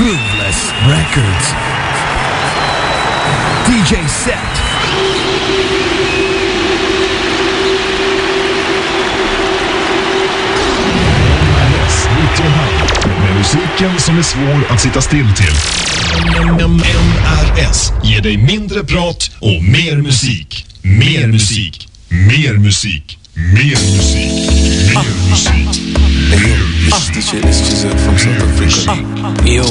Grooveless Records. DJ Set. Med musiken som är svår att sitta still till. MRS ger dig mindre prat och mer musik. Mer musik. Mer musik. Mer musik. Mer musik. Hey yo, it's DJ SGZ from South Africa. Yo,